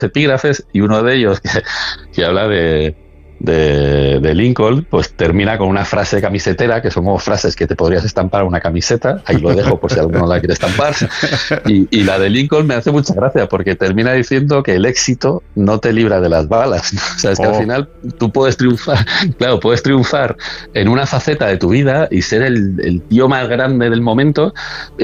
epígrafes, y uno de ellos que habla de Lincoln, pues termina con una frase camisetera, que son como frases que te podrías estampar a una camiseta. Ahí lo dejo por si alguno la quiere estampar. Y la de Lincoln me hace mucha gracia, porque termina diciendo que el éxito no te libra de las balas, ¿no? O sea, es que al final tú puedes triunfar, claro, puedes triunfar en una faceta de tu vida y ser el tío más grande del momento,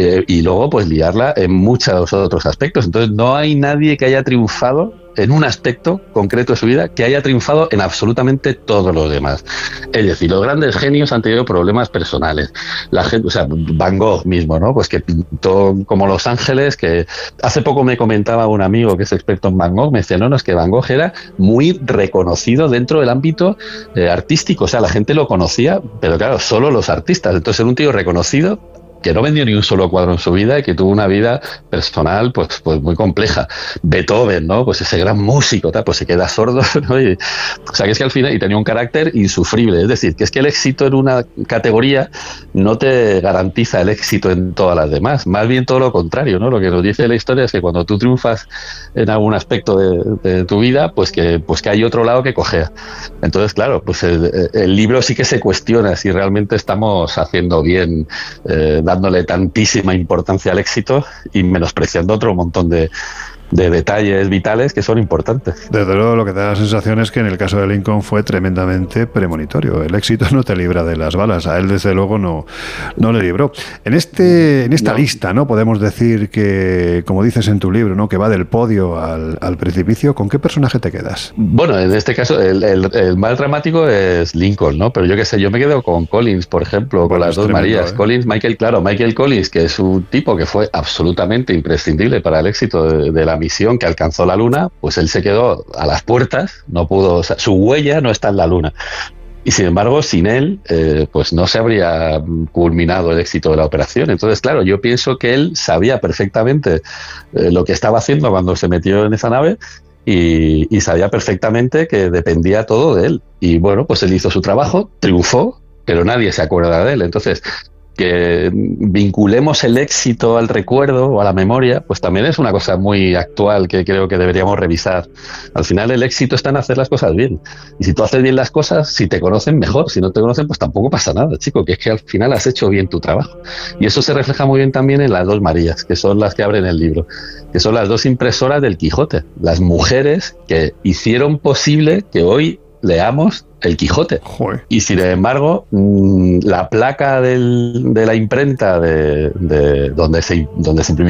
y luego pues liarla en muchos otros aspectos. Entonces no hay nadie que haya triunfado en un aspecto concreto de su vida que haya triunfado en absolutamente todos los demás. Es decir, los grandes genios han tenido problemas personales. La gente, o sea, Van Gogh mismo, ¿no? Pues que pintó como Los Ángeles, que hace poco me comentaba un amigo que es experto en Van Gogh, me decía, no, es que Van Gogh era muy reconocido dentro del ámbito artístico, o sea, la gente lo conocía, pero claro, solo los artistas. Entonces era un tío reconocido, que no vendió ni un solo cuadro en su vida y que tuvo una vida personal pues muy compleja. Beethoven, ¿no? Pues ese gran músico, tal, pues se queda sordo, ¿no? O sea, que es que al final, y tenía un carácter insufrible. Es decir, que es que el éxito en una categoría no te garantiza el éxito en todas las demás. Más bien todo lo contrario, ¿no? Lo que nos dice la historia es que cuando tú triunfas en algún aspecto de tu vida, pues que hay otro lado que cojea. Entonces, claro, pues el libro sí que se cuestiona si realmente estamos haciendo bien, dándole tantísima importancia al éxito y menospreciando otro montón de detalles vitales que son importantes. Desde luego, lo que da la sensación es que en el caso de Lincoln fue tremendamente premonitorio. El éxito no te libra de las balas, a él desde luego no le libró. En esta lista, ¿no? Podemos decir que, como dices en tu libro, ¿no? Que va del podio al precipicio. ¿Con qué personaje te quedas? Bueno, en este caso el más dramático es Lincoln, ¿no? Pero yo qué sé, yo me quedo con Collins, por ejemplo, con las dos Marías. Collins, Michael Collins, que es un tipo que fue absolutamente imprescindible para el éxito de la misión, que alcanzó la Luna. Pues él se quedó a las puertas, no pudo, o sea, su huella no está en la Luna. Y sin embargo, sin él, pues no se habría culminado el éxito de la operación. Entonces, claro, yo pienso que él sabía perfectamente lo que estaba haciendo cuando se metió en esa nave, y sabía perfectamente que dependía todo de él. Y bueno, pues él hizo su trabajo, triunfó, pero nadie se acuerda de él. Entonces, que vinculemos el éxito al recuerdo o a la memoria, pues también es una cosa muy actual que creo que deberíamos revisar. Al final el éxito está en hacer las cosas bien. Y si tú haces bien las cosas, si te conocen, mejor. Si no te conocen, pues tampoco pasa nada, chico, que es que al final has hecho bien tu trabajo. Y eso se refleja muy bien también en las dos Marías, que son las que abren el libro, que son las dos impresoras del Quijote, las mujeres que hicieron posible que hoy leamos el Quijote. Joder. Y sin embargo, la placa de la imprenta de donde se imprimió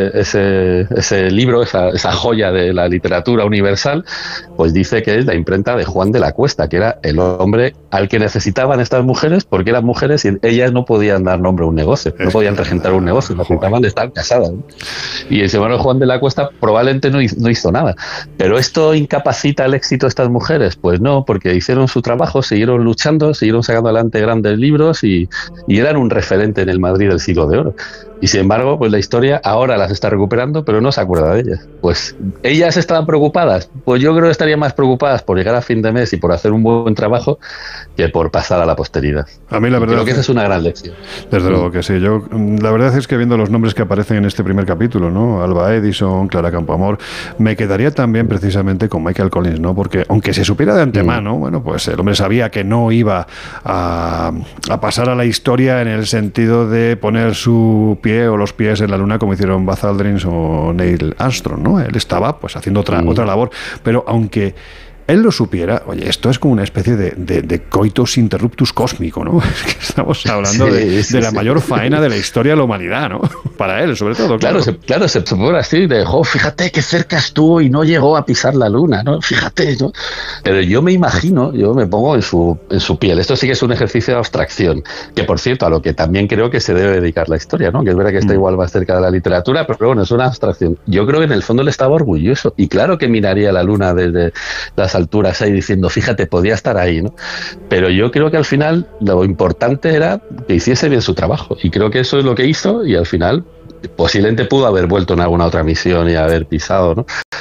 ese libro, esa joya de la literatura universal, pues dice que es la imprenta de Juan de la Cuesta, que era el hombre al que necesitaban estas mujeres, porque eran mujeres y ellas no podían dar nombre a un negocio, no podían regentar un negocio, necesitaban de estar casadas, ¿no? Y ese hermano Juan de la Cuesta probablemente no hizo nada. ¿Pero esto incapacita el éxito de estas mujeres? Pues no, porque hicieron su trabajo, siguieron luchando, siguieron sacando adelante grandes libros y eran un referente en el Madrid del siglo de oro. Y sin embargo, pues la historia ahora las está recuperando, pero no se acuerda de ellas. Pues ellas estaban preocupadas. Pues yo creo que estarían más preocupadas por llegar a fin de mes y por hacer un buen trabajo que por pasar a la posteridad. A mí la verdad creo que esa es una gran lección. Desde luego que sí. Yo la verdad es que viendo los nombres que aparecen en este primer capítulo, ¿no? Alba Edison, Clara Campoamor, me quedaría también precisamente con Michael Collins, ¿no? Porque aunque se supiera de antemano, bueno, pues el hombre sabía que no iba a pasar a la historia en el sentido de poner su pie o los pies en la luna como hicieron Buzz Aldrin o Neil Armstrong, ¿no? Él estaba pues haciendo otra labor, pero aunque él lo supiera, oye, esto es como una especie de coitus interruptus cósmico, ¿no? Es que estamos hablando de la mayor faena de la historia de la humanidad, ¿no? Para él, sobre todo. Claro, se pone así, fíjate qué cerca estuvo y no llegó a pisar la luna, ¿no? Fíjate, ¿no? Pero yo me imagino, yo me pongo en su piel. Esto sí que es un ejercicio de abstracción, que por cierto, a lo que también creo que se debe dedicar la historia, ¿no? Que es verdad que está igual más cerca de la literatura, pero bueno, es una abstracción. Yo creo que en el fondo él estaba orgulloso, y claro que miraría la luna desde las alturas ahí diciendo, fíjate, podía estar ahí, ¿no? Pero yo creo que al final lo importante era que hiciese bien su trabajo, y creo que eso es lo que hizo, y al final posiblemente pudo haber vuelto en alguna otra misión y haber pisado, ¿no?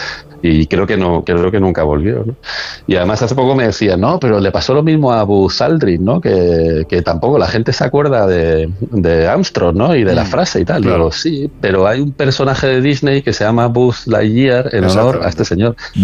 y creo que nunca volvió, ¿no? Y además hace poco me decían, no, pero le pasó lo mismo a Buzz Aldrin, ¿no? Que tampoco la gente se acuerda de Armstrong, ¿no? Y de la frase y tal. Claro. Digo, sí, pero hay un personaje de Disney que se llama Buzz Lightyear en honor a este señor.